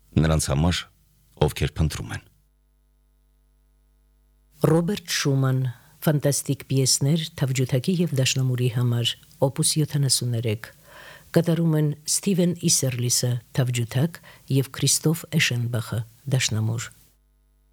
նրանց համար, ովքեր փնտրում են։ Ռոբերտ Շուման, ֆանտաստիկ պիեսներ թավջութակի և դաշնամուրի համար, օպուս 73, կատարում են Ստիվեն Իսերլիսը թավջութակ և Քրիստոֆ Էշենբախը դաշնամուր։